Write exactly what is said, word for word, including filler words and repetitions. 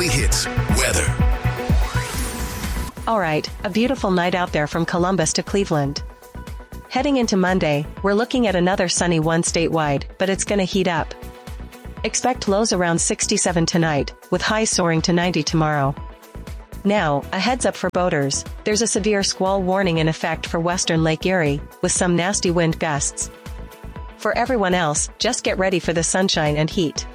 Weekly Hits weather. All right, a beautiful night out there from Columbus to Cleveland. Heading into Monday, we're looking at another sunny one statewide, but it's gonna heat up. Expect lows around sixty-seven tonight, with highs soaring to ninety tomorrow. Now, a heads up for boaters, there's a severe squall warning in effect for western Lake Erie, with some nasty wind gusts. For everyone else, just get ready for the sunshine and heat.